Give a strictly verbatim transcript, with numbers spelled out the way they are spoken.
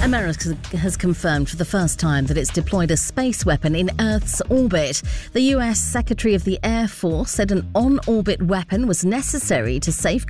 America has confirmed for the first time that it's deployed a space weapon in Earth's orbit. The U S Secretary of the Air Force said an on-orbit weapon was necessary to safeguard